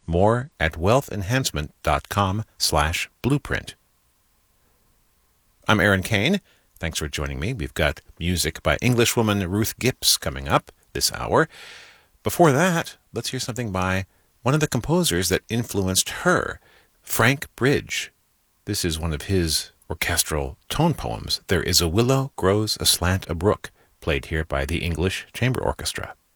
More at wealthenhancement.com/blueprint. I'm Aaron Kane. Thanks for joining me. We've got music by Englishwoman Ruth Gibbs coming up this hour. Before that, let's hear something by one of the composers that influenced her, Frank Bridge. This is one of his orchestral tone poems. There is a willow grows aslant a brook, played here by the English Chamber Orchestra.